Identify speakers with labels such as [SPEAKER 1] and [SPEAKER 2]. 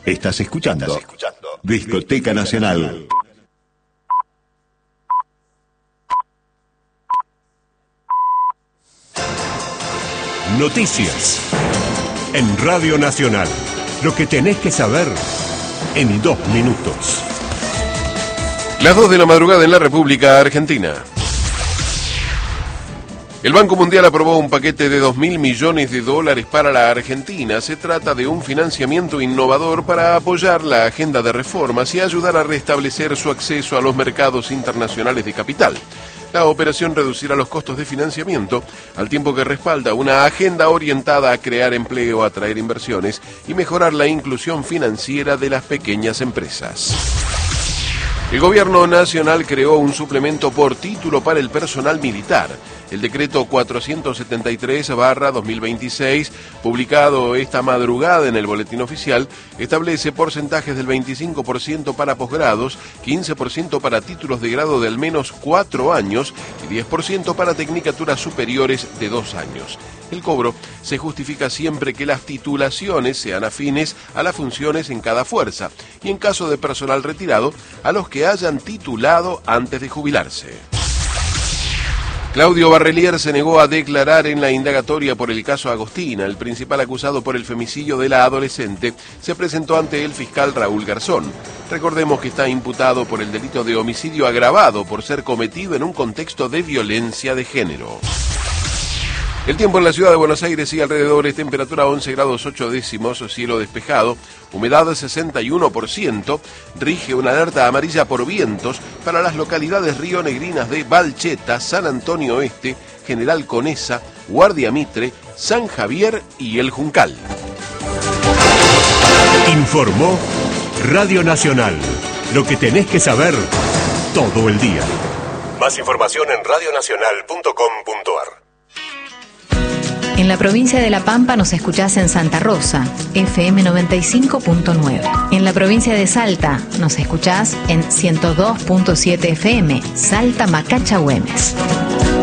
[SPEAKER 1] Estás escuchando Discoteca Nacional.
[SPEAKER 2] Noticias en Radio Nacional. Lo que tenés que saber en 2 minutos.
[SPEAKER 3] Las 2 de la madrugada en la República Argentina. El Banco Mundial aprobó un paquete de $2.000 millones para la Argentina. Se trata de un financiamiento innovador para apoyar la agenda de reformas y ayudar a restablecer su acceso a los mercados internacionales de capital. La operación reducirá los costos de financiamiento, al tiempo que respalda una agenda orientada a crear empleo, atraer inversiones y mejorar la inclusión financiera de las pequeñas empresas. El Gobierno Nacional creó un suplemento por título para el personal militar. El decreto 473/2026, publicado esta madrugada en el Boletín Oficial, establece porcentajes del 25% para posgrados, 15% para títulos de grado de al menos 4 años y 10% para tecnicaturas superiores de 2 años. El cobro se justifica siempre que las titulaciones sean afines a las funciones en cada fuerza y, en caso de personal retirado, a los que hayan titulado antes de jubilarse. Claudio Barrelier se negó a declarar en la indagatoria por el caso Agostina. El principal acusado por el femicidio de la adolescente se presentó ante el fiscal Raúl Garzón. Recordemos que está imputado por el delito de homicidio agravado por ser cometido en un contexto de violencia de género. El tiempo en la ciudad de Buenos Aires y alrededores: temperatura 11 grados 8 décimos, cielo despejado, humedad 61%, rige una alerta amarilla por vientos para las localidades rionegrinas de Balcheta, San Antonio Oeste, General Conesa, Guardia Mitre, San Javier y El Juncal.
[SPEAKER 2] Informó Radio Nacional. Lo que tenés que saber todo el día. Más información en radionacional.com.ar.
[SPEAKER 4] En la provincia de La Pampa nos escuchás en Santa Rosa, FM 95.9. En la provincia de Salta nos escuchás en 102.7 FM, Salta Macacha Güemes.